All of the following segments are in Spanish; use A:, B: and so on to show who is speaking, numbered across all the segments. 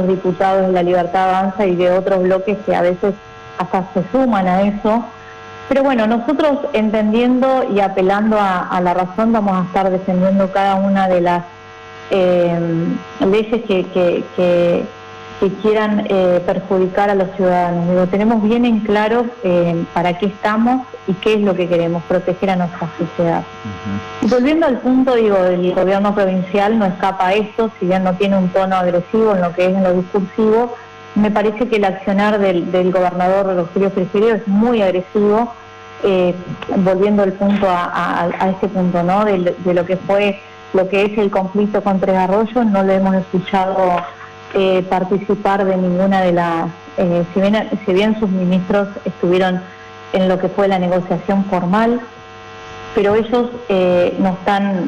A: diputados de La Libertad Avanza y de otros bloques que a veces hasta se suman a eso. Pero bueno, nosotros entendiendo y apelando a la razón vamos a estar defendiendo cada una de las leyes que quieran perjudicar a los ciudadanos. Digo, tenemos bien en claro para qué estamos y qué es lo que queremos, proteger a nuestra sociedad. Y volviendo al punto, digo, del gobierno provincial, no escapa a esto, si bien no tiene un tono agresivo en lo que es en lo discursivo, me parece que el accionar del gobernador Rogelio Frigerio es muy agresivo, volviendo el punto a este punto, ¿no? De lo que fue, lo que es el conflicto con Tres Arroyos, no lo hemos escuchado participar de ninguna de las, si bien sus ministros estuvieron en lo que fue la negociación formal, pero ellos no están,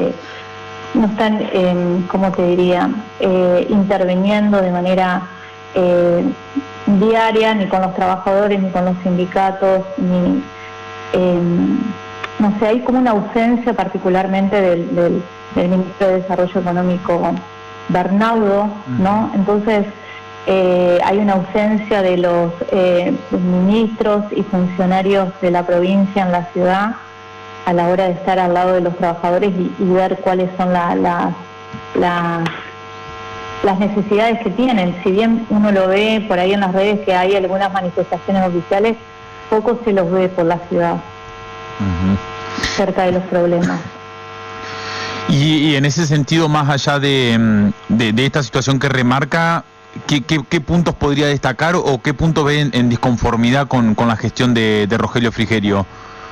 A: ¿cómo te diría?, interviniendo de manera diaria, ni con los trabajadores, ni con los sindicatos, ni, no sé, hay como una ausencia particularmente del ministro de Desarrollo Económico, Bernaudo, ¿no? Entonces hay una ausencia de los ministros y funcionarios de la provincia en la ciudad a la hora de estar al lado de los trabajadores y ver cuáles son las necesidades que tienen. Si bien uno lo ve por ahí en las redes que hay algunas manifestaciones oficiales, poco se los ve por la ciudad, cerca de los problemas.
B: Y en ese sentido, más allá de esta situación que remarca, ¿qué puntos podría destacar o qué puntos ven en disconformidad con la gestión de Rogelio Frigerio?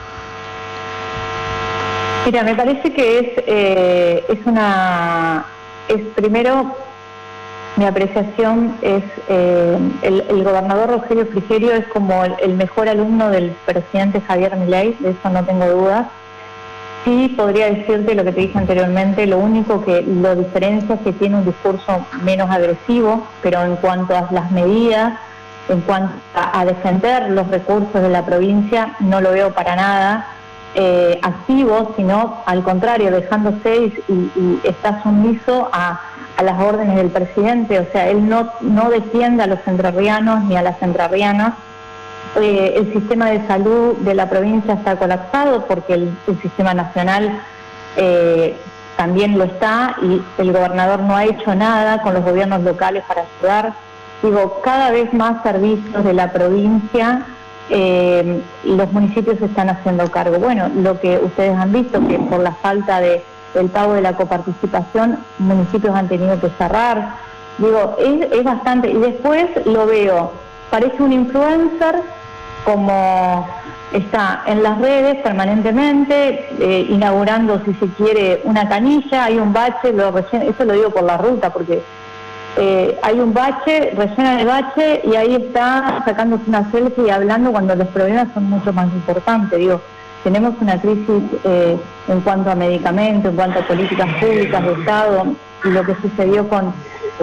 A: Mira, me parece que es primero, mi apreciación es, el gobernador Rogelio Frigerio es como el mejor alumno del presidente Javier Milei, de eso no tengo dudas. Sí, podría decirte lo que te dije anteriormente, lo único que lo diferencia es que tiene un discurso menos agresivo, pero en cuanto a las medidas, en cuanto a defender los recursos de la provincia, no lo veo para nada activo, sino al contrario, dejándose y está sumiso a las órdenes del presidente. O sea, él no defiende a los entrerrianos ni a las entrerrianas. El sistema de salud de la provincia está colapsado porque el sistema nacional también lo está, y el gobernador no ha hecho nada con los gobiernos locales para ayudar. Digo, cada vez más servicios de la provincia, los municipios se están haciendo cargo. Bueno, lo que ustedes han visto, que por la falta del pago de la coparticipación, municipios han tenido que cerrar. Digo, es bastante. Y después lo veo, parece un influencer, como está en las redes permanentemente, inaugurando, si se quiere, una canilla, hay un bache, eso lo digo por la ruta, porque hay un bache, rellena el bache y ahí está sacándose una selfie y hablando cuando los problemas son mucho más importantes. Digo, tenemos una crisis en cuanto a medicamentos, en cuanto a políticas públicas de Estado, y lo que sucedió con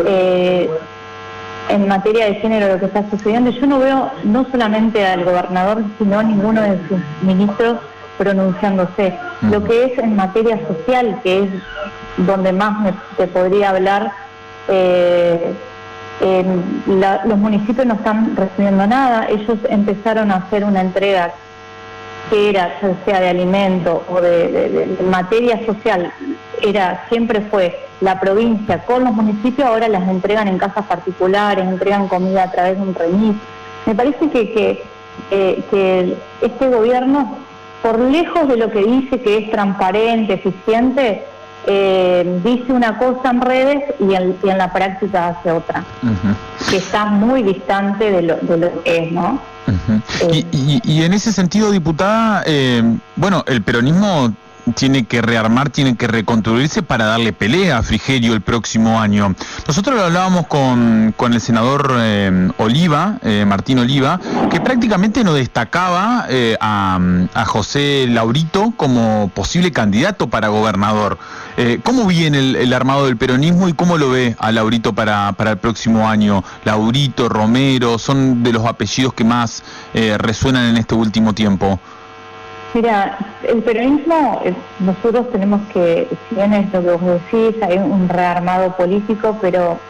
A: en materia de género, lo que está sucediendo. Yo no veo no solamente al gobernador, sino a ninguno de sus ministros pronunciándose. Lo que es en materia social, que es donde más te podría hablar, los municipios no están recibiendo nada. Ellos empezaron a hacer una entrega que era, ya sea de alimento o de materia social, siempre fue la provincia con los municipios, ahora las entregan en casas particulares, entregan comida a través de un remis. Me parece que este gobierno, por lejos de lo que dice que es transparente, eficiente, dice una cosa en redes y en la práctica hace otra, que está muy distante de lo que es, ¿no?
B: Y en ese sentido, diputada, bueno, el peronismo tiene que rearmar, tiene que reconstruirse para darle pelea a Frigerio el próximo año. Nosotros lo hablábamos con el senador Oliva, Martín Oliva, que prácticamente no destacaba a José Laurito como posible candidato para gobernador. ¿Cómo viene el armado del peronismo y cómo lo ve a Laurito para el próximo año? Laurito, Romero, son de los apellidos que más resuenan en este último tiempo.
A: Mira, el peronismo, nosotros tenemos que, si bien es lo que vos decís, hay un rearmado político, pero